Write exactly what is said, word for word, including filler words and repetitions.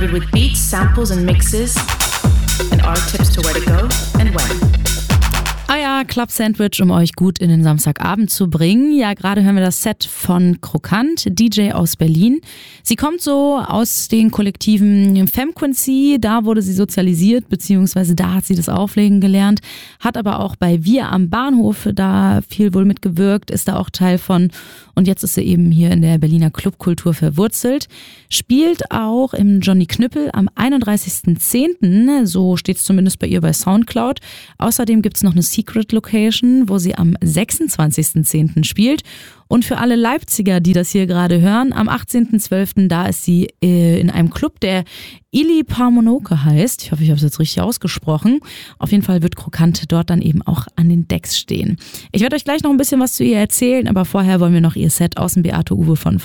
with beats, samples and mixes and our tips to where to go and when. Ah ja, Club Sandwich, um euch gut in den Samstagabend zu bringen. Ja, gerade hören wir das Set von Krokant, D J aus Berlin. Sie kommt so aus den Kollektiven Femquency, da wurde sie sozialisiert, beziehungsweise da hat sie das Auflegen gelernt, hat aber auch bei Wir am Bahnhof da viel wohl mitgewirkt, ist da auch Teil von und jetzt ist sie eben hier in der Berliner Clubkultur verwurzelt. Spielt auch im Johnny Knüppel am einunddreißigsten zehnten, so steht es zumindest bei ihr bei Soundcloud. Außerdem gibt es noch eine Secret Location, wo sie am sechsundzwanzigsten zehnten spielt. Und für alle Leipziger, die das hier gerade hören, am achtzehnten zwölften da ist sie äh, in einem Club, der Ili Parmonoke heißt. Ich hoffe, ich habe es jetzt richtig ausgesprochen. Auf jeden Fall wird Krokant dort dann eben auch an den Decks stehen. Ich werde euch gleich noch ein bisschen was zu ihr erzählen, aber vorher wollen wir noch ihr Set aus dem Beate Uwe von